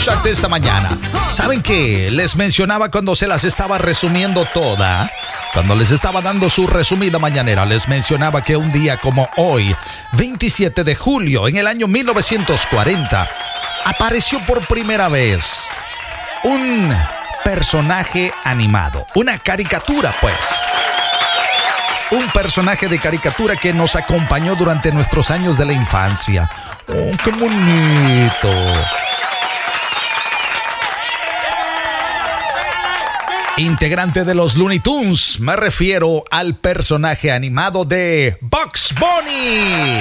hashtag de esta mañana. ¿Saben qué? Les mencionaba cuando se las estaba resumiendo toda. Cuando les estaba dando su resumida mañanera, les mencionaba que un día como hoy, 27 de julio, en el año 1940, apareció por primera vez un personaje animado, una caricatura, pues. Un personaje de caricatura que nos acompañó durante nuestros años de la infancia. ¡Oh, qué bonito! Integrante de los Looney Tunes, me refiero al personaje animado de Bugs Bunny.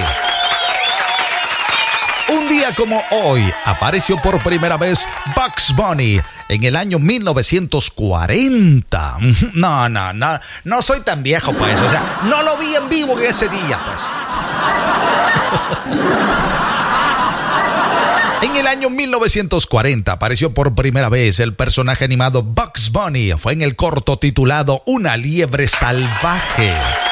Un día como hoy apareció por primera vez Bugs Bunny en el año 1940. No soy tan viejo, pues. O sea, no lo vi en vivo en ese día, pues. En el año 1940 apareció por primera vez el personaje animado Bugs Bunny. Fue en el corto titulado Una liebre salvaje.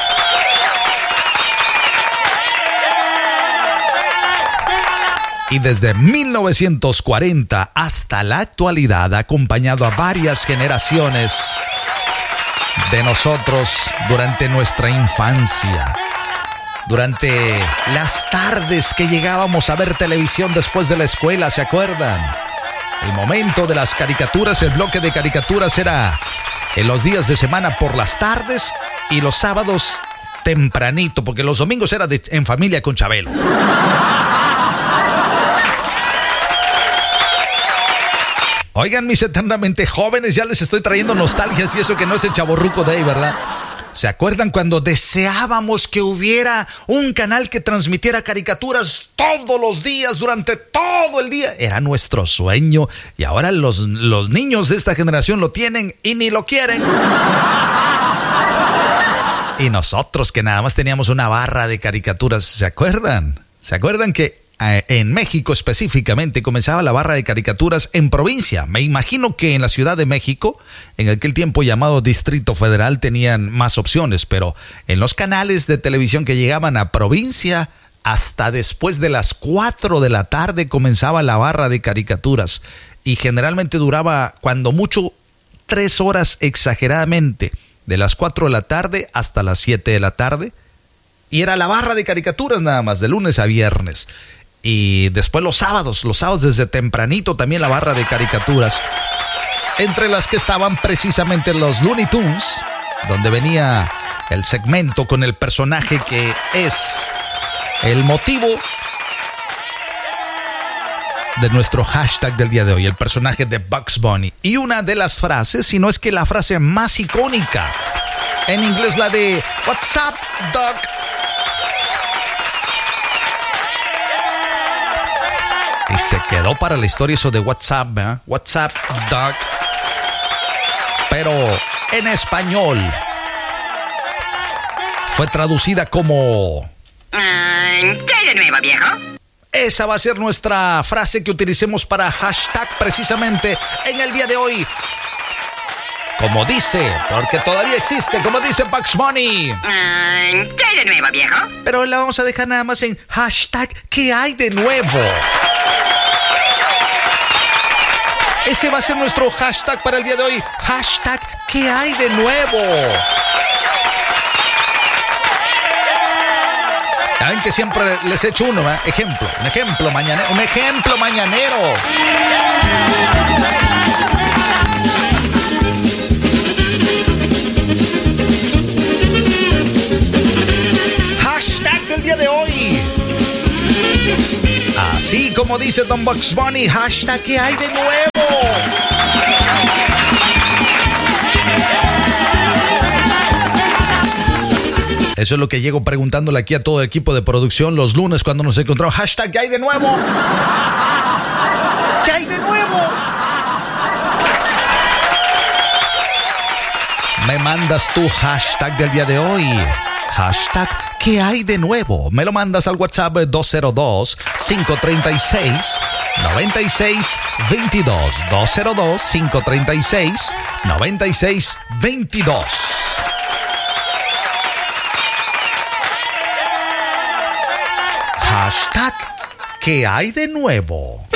Y desde 1940 hasta la actualidad ha acompañado a varias generaciones de nosotros durante nuestra infancia. Durante las tardes que llegábamos a ver televisión después de la escuela, ¿se acuerdan? El momento de las caricaturas, el bloque de caricaturas era en los días de semana por las tardes y los sábados tempranito, porque los domingos era en familia con Chabelo. Oigan, mis eternamente jóvenes, ya les estoy trayendo nostalgias y eso que no es el Chavorruco Day, ¿verdad? ¿Se acuerdan cuando deseábamos que hubiera un canal que transmitiera caricaturas todos los días, durante todo el día? Era nuestro sueño y ahora los niños de esta generación lo tienen y ni lo quieren. Y nosotros que nada más teníamos una barra de caricaturas, ¿se acuerdan? ¿Se acuerdan que en México específicamente comenzaba la barra de caricaturas en provincia? Me imagino que en la Ciudad de México, en aquel tiempo llamado Distrito Federal, tenían más opciones, pero en los canales de televisión que llegaban a provincia, hasta después de las 4 de la tarde comenzaba la barra de caricaturas y generalmente duraba cuando mucho 3 horas exageradamente, de las 4 de la tarde hasta las 7 de la tarde, y era la barra de caricaturas nada más, de lunes a viernes. Y después los sábados desde tempranito también la barra de caricaturas, entre las que estaban precisamente los Looney Tunes, donde venía el segmento con el personaje que es el motivo de nuestro hashtag del día de hoy, el personaje de Bugs Bunny. Y una de las frases, si no es que la frase más icónica, en inglés la de "What's up, Doc?". Y se quedó para la historia eso de WhatsApp, ¿eh? WhatsApp, Doc. Pero en español fue traducida como ¿qué hay de nuevo, viejo? Esa va a ser nuestra frase que utilicemos para hashtag precisamente en el día de hoy. Como dice, porque todavía existe, como dice Bugs Bunny. ¿Qué hay de nuevo, viejo? Pero la vamos a dejar nada más en hashtag ¿qué hay de nuevo? Ese va a ser nuestro hashtag para el día de hoy. Hashtag ¿qué hay de nuevo? Saben que siempre les echo uno, ¿eh? Un ejemplo mañanero. Hashtag del día de hoy. Así como dice Don Bugs Bunny, hashtag ¿qué hay de nuevo? Eso es lo que llego preguntándole aquí a todo el equipo de producción los lunes cuando nos encontramos. Hashtag ¿qué hay de nuevo? ¿Qué hay de nuevo? Me mandas tu hashtag del día de hoy. Hashtag ¿qué hay de nuevo? Me lo mandas al WhatsApp 202-536-9622. 202-536-9622. Hashtag ¿qué hay de nuevo?